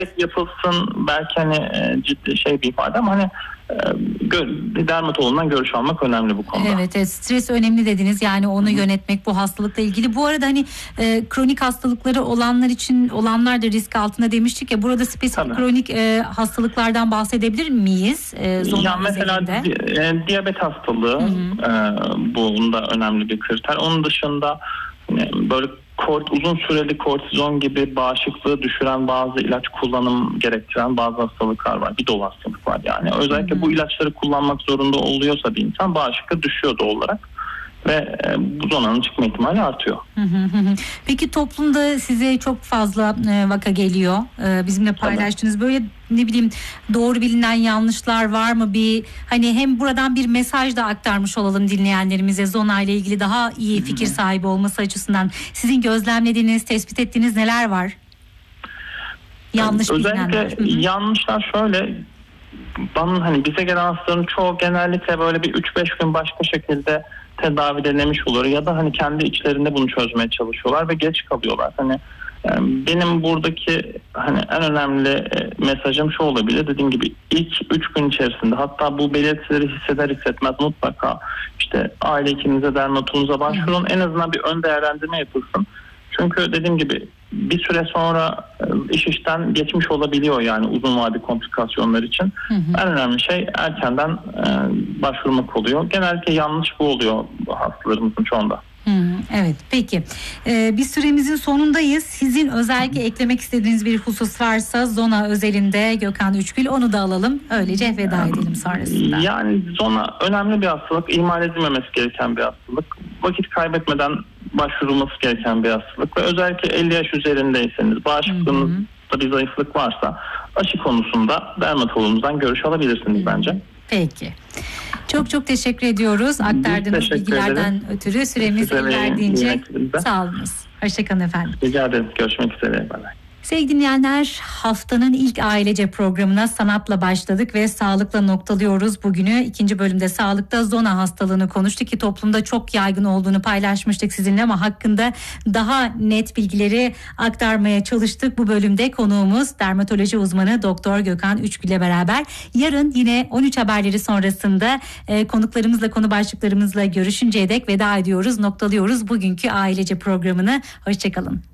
yapılsın belki hani ciddi bir ifade ama hani dermatoloğundan görüş almak önemli bu konuda. Evet, stres önemli dediniz, yani onu yönetmek bu hastalıkla ilgili. Bu arada hani kronik hastalıkları olanlar da risk altında demiştik ya, burada spesifik kronik hastalıklardan bahsedebilir miyiz? Yani mesela diyabet hastalığı bunda önemli bir kriter. Onun dışında böyle uzun süreli kortizon gibi bağışıklığı düşüren bazı ilaç kullanım gerektiren bazı hastalıklar var. Bir dolu hastalık var yani. Özellikle bu ilaçları kullanmak zorunda oluyorsa bir insan bağışıklığı düşüyor doğal olarak ve bu zonanın çıkma ihtimali artıyor. Peki toplumda size çok fazla vaka geliyor. Bizimle paylaştığınız böyle doğru bilinen yanlışlar var mı? Hani hem buradan bir mesaj da aktarmış olalım dinleyenlerimize, zona ile ilgili daha iyi fikir sahibi olması açısından. Sizin gözlemlediğiniz, tespit ettiğiniz neler var? Yanlış bilinenler. Özellikle yanlışlar şöyle. Hani bize gelen hastaların çoğu genellikle böyle bir 3-5 gün başka şekilde tedavi denemiş olur ya da hani kendi içlerinde bunu çözmeye çalışıyorlar ve geç kalıyorlar. Hani benim buradaki hani en önemli mesajım şu olabilir. Dediğim gibi ilk 3 gün içerisinde, hatta bu belirtileri hisseder hissetmez mutlaka aile hekiminize, dermatoloğunuza başvurun. En azından bir ön değerlendirme yapılsın. Çünkü dediğim gibi bir süre sonra iş işten geçmiş olabiliyor yani uzun vadeli komplikasyonlar için. En önemli şey erkenden başvurmak oluyor. Genellikle yanlış bu oluyor hastalarımızın çoğunda. Evet, peki. Bir süremizin sonundayız. Sizin özellikle eklemek istediğiniz bir husus varsa zona özelinde Gökhan Üçgül, onu da alalım. Öylece veda edelim sonrasında. Yani zona önemli bir hastalık. İhmal edilmemesi gereken bir hastalık. Vakit kaybetmeden başvurulması gereken bir hastalık ve özellikle 50 yaş üzerindeyseniz, bağışıklığınızda bir zayıflık varsa aşı konusunda dermatoloğunuzdan görüş alabilirsiniz bence. Peki. Çok teşekkür ediyoruz aktardığınız bilgilerden ötürü. Süremiz el verdiğince sağolunuz. Hoşçakalın efendim. Rica ederim. Görüşmek üzere. Bye bye. Sevgili dinleyenler, haftanın ilk ailece programına sanatla başladık ve sağlıkla noktalıyoruz bugünü. 2. bölümde sağlıkta zona hastalığını konuştuk ki toplumda çok yaygın olduğunu paylaşmıştık sizinle ama hakkında daha net bilgileri aktarmaya çalıştık. Bu bölümde konuğumuz dermatoloji uzmanı Doktor Gökhan Üçgül ile beraber. Yarın yine 13 haberleri sonrasında konuklarımızla, konu başlıklarımızla görüşünceye dek veda ediyoruz, noktalıyoruz bugünkü ailece programını. Hoşçakalın.